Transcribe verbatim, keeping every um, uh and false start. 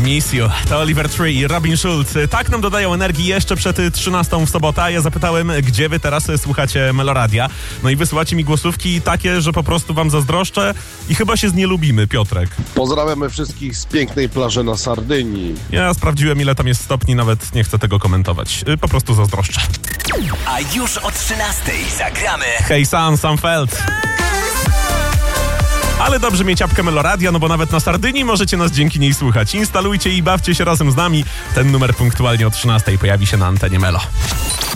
Miss You. To Oliver Tree i Robin Schulz. Tak nam dodają energii jeszcze przed trzynastą w sobotę. Ja zapytałem, gdzie wy teraz słuchacie Meloradia. No i wysyłacie mi głosówki takie, że po prostu wam zazdroszczę i chyba się znielubimy, Piotrek. Pozdrawiamy wszystkich z pięknej plaży na Sardynii. Ja sprawdziłem, ile tam jest stopni, nawet nie chcę tego komentować. Po prostu zazdroszczę. A już o trzynastej zagramy Hey Sam, Sam Feld. Ale dobrze mieć apkę Meloradia, no bo nawet na Sardynii możecie nas dzięki niej słuchać. Instalujcie i bawcie się razem z nami. Ten numer punktualnie o trzynastej pojawi się na antenie Melo.